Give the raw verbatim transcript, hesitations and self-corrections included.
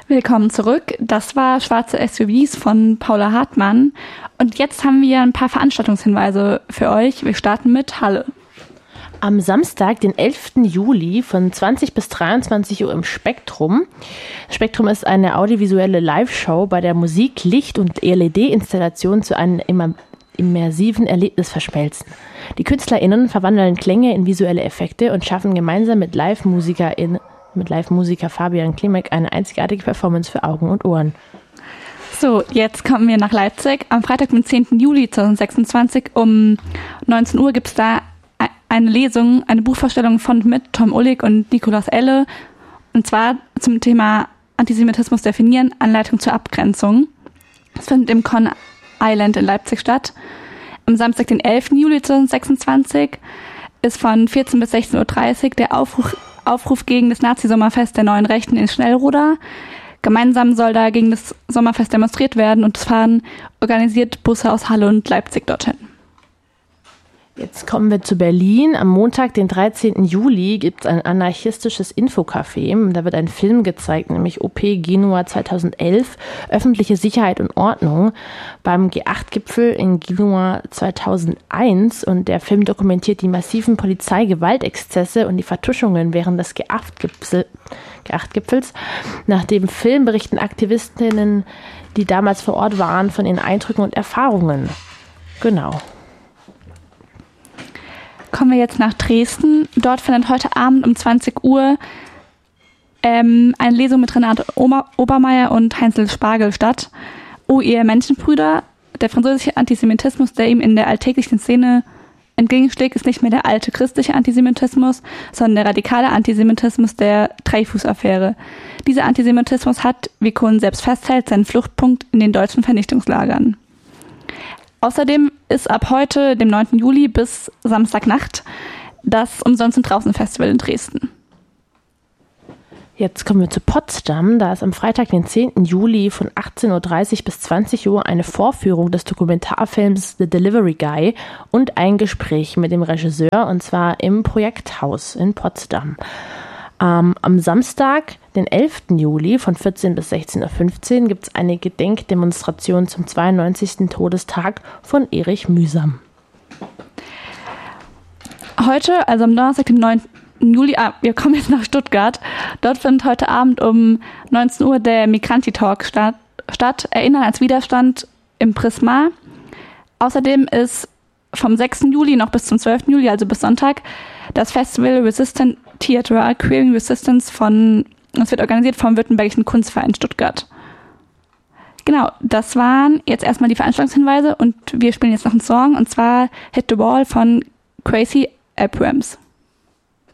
Willkommen zurück. Das war Schwarze S U Vs von Paula Hartmann. Und jetzt haben wir ein paar Veranstaltungshinweise für euch. Wir starten mit Halle. Am Samstag, den elften Juli von zwanzig bis dreiundzwanzig Uhr im Spektrum. Spektrum ist eine audiovisuelle Live-Show, bei der Musik, Licht und L E D-Installationen zu einem immer immersiven Erlebnis verschmelzen. Die KünstlerInnen verwandeln Klänge in visuelle Effekte und schaffen gemeinsam mit Live-MusikerInnen mit Live-Musiker Fabian Klimek eine einzigartige Performance für Augen und Ohren. So, jetzt kommen wir nach Leipzig. Am Freitag, dem zehnten Juli zweitausendsechsundzwanzig um neunzehn Uhr gibt es da eine Lesung, eine Buchvorstellung von mit Tom Ullig und Nikolaus Elle, und zwar zum Thema Antisemitismus definieren, Anleitung zur Abgrenzung. Es findet im Con Island in Leipzig statt. Am Samstag, den elften Juli zweitausendsechsundzwanzig ist von vierzehn bis sechzehn Uhr dreißig der Aufruf Aufruf gegen das Nazi-Sommerfest der Neuen Rechten in Schnellroda. Gemeinsam soll da gegen das Sommerfest demonstriert werden und es fahren organisiert Busse aus Halle und Leipzig dorthin. Jetzt kommen wir zu Berlin. Am Montag, den dreizehnten Juli, gibt es ein anarchistisches Infocafé. Da wird ein Film gezeigt, nämlich O P Genua zweitausendelf, öffentliche Sicherheit und Ordnung, beim G acht Gipfel in Genua zweitausendeins. Und der Film dokumentiert die massiven Polizeigewaltexzesse und die Vertuschungen während des G acht Gipfels. Nach dem Film berichten Aktivistinnen, die damals vor Ort waren, von ihren Eindrücken und Erfahrungen. Genau. Kommen wir jetzt nach Dresden. Dort findet heute Abend um zwanzig Uhr ähm, eine Lesung mit Renate Ober- Obermeier und Heinzel Spargel statt. O ihr Menschenbrüder, der französische Antisemitismus, der ihm in der alltäglichen Szene entgegenschlägt, ist nicht mehr der alte christliche Antisemitismus, sondern der radikale Antisemitismus der Dreyfus-Affäre. Dieser Antisemitismus hat, wie Kohn selbst festhält, seinen Fluchtpunkt in den deutschen Vernichtungslagern. Außerdem ist ab heute, dem neunten Juli, bis Samstagnacht das Umsonst- und Draußen-Festival in Dresden. Jetzt kommen wir zu Potsdam. Da ist am Freitag, den zehnten Juli von achtzehn Uhr dreißig bis zwanzig Uhr eine Vorführung des Dokumentarfilms The Delivery Guy und ein Gespräch mit dem Regisseur, und zwar im Projekthaus in Potsdam. Ähm, am Samstag, den elften Juli von vierzehn bis sechzehn Uhr fünfzehn gibt es eine Gedenkdemonstration zum zweiundneunzigsten Todestag von Erich Mühsam. Heute, also am Donnerstag, dem neunten Juli, ah, wir kommen jetzt nach Stuttgart. Dort findet heute Abend um neunzehn Uhr der Migranti-Talk statt, statt. Erinnern als Widerstand im Prisma. Außerdem ist vom sechsten Juli noch bis zum zwölften Juli, also bis Sonntag, das Festival Resistant Theatre Queering Resistance von, das wird organisiert vom Württembergischen Kunstverein Stuttgart. Genau, das waren jetzt erstmal die Veranstaltungshinweise und wir spielen jetzt noch einen Song, und zwar Hit the Wall von Crazy Abrams.